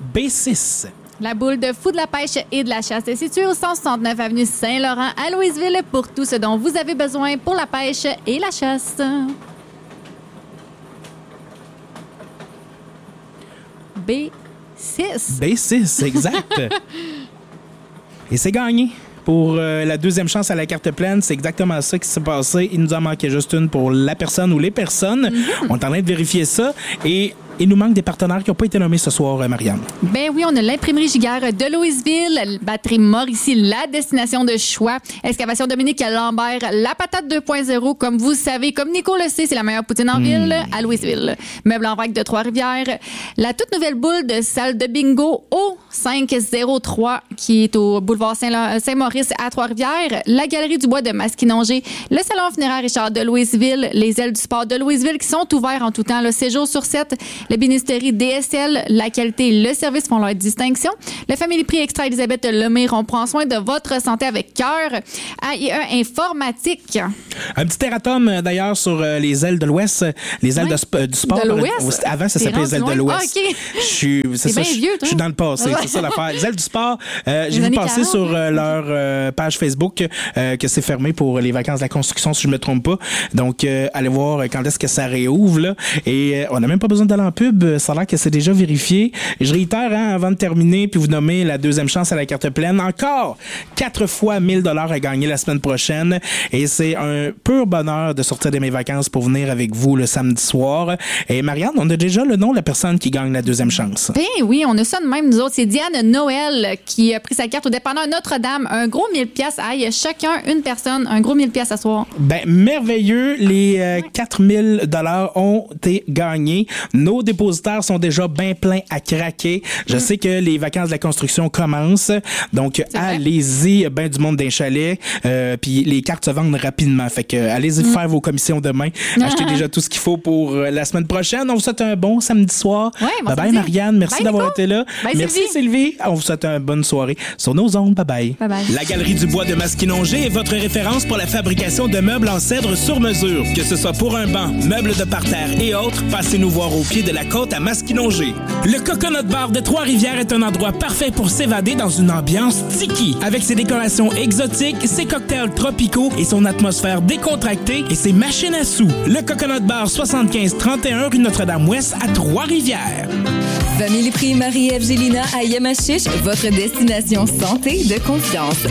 B6. La boule de fou de la pêche et de la chasse est située au 169 avenue Saint-Laurent à Louisville pour tout ce dont vous avez besoin pour la pêche et la chasse. B6. B6, exact. Et c'est gagné. Pour la deuxième chance à la carte pleine, c'est exactement ça qui s'est passé. Il nous en manquait juste une pour la personne ou les personnes. On est en train de vérifier ça. Et il nous manque des partenaires qui n'ont pas été nommés ce soir, Marianne. Ben oui, on a l'imprimerie Giguère de Louisville, batterie Mauricie, la destination de choix, excavation Dominique Lambert, la patate 2.0, comme vous savez, comme Nico le sait, c'est la meilleure poutine en ville à Louisville. Meubles en vrac de Trois-Rivières, la toute nouvelle boule de salle de bingo au 503 qui est au boulevard Saint-Maurice à Trois-Rivières, la galerie du bois de Masquinongé, le salon funéraire Richard de Louisville, les ailes du sport de Louisville qui sont ouverts en tout temps, le 7 jours sur 7, l'ébénisterie DSL, la qualité et le service font leur distinction. Le Family Prix Extra Elisabeth Lemire, on prend soin de votre santé avec cœur. AIE Informatique. Un petit erratum d'ailleurs sur les ailes de l'Ouest, les ailes du sport. De l'Ouest? Avant, ça s'appelait les ailes de l'Ouest. Ah, OK. C'est bien vieux, toi. Je suis dans le passé, c'est ça l'affaire. Les ailes du sport, j'ai vu passer 40, sur leur page Facebook que c'est fermé pour les vacances de la construction, si je me trompe pas. Donc, allez voir quand est-ce que ça réouvre. Là. Et on n'a même pas besoin d'aller en pub. Ça a l'air que c'est déjà vérifié. Je réitère, avant de terminer, puis vous nommer la deuxième chance à la carte pleine. Encore 4 fois 1 000 $ à gagner la semaine prochaine. Et c'est un pur bonheur de sortir de mes vacances pour venir avec vous le samedi soir. Et Marianne, on a déjà le nom de la personne qui gagne la deuxième chance. Ben oui, on a ça de même, nous autres. C'est Diane Noël qui a pris sa carte au dépanneur Notre-Dame. Un gros 1000 pièces. Aïe, chacun, une personne, un gros 1000 pièces à soir. Ben, merveilleux. Les 4 000 $ ont été gagnés. Nos dépositaires sont déjà bien pleins à craquer. Je sais que les vacances de la construction commencent. Donc, allez-y. Ben du monde d'un chalet. Puis les cartes se vendent rapidement. Fait que allez-y faire vos commissions demain. Achetez déjà tout ce qu'il faut pour la semaine prochaine. On vous souhaite un bon samedi soir. Ouais, bon bye Marianne. Merci d'avoir été là. Bye, merci Sylvie. On vous souhaite une bonne soirée sur nos ondes. Bye bye. Bye bye. La Galerie du Bois de Masquinongé est votre référence pour la fabrication de meubles en cèdre sur mesure. Que ce soit pour un banc, meubles de parterre et autres, passez nous voir au pied de la côte à Masquinongé. Le Coconut Bar de Trois-Rivières est un endroit parfait pour s'évader dans une ambiance tiki. Avec ses décorations exotiques, ses cocktails tropicaux et son atmosphère décontractée et ses machines à sous. Le Coconut Bar 7531 rue Notre-Dame-Ouest à Trois-Rivières. Family Prix Marie-Ève Gélina à Yamachiche, votre destination santé de confiance.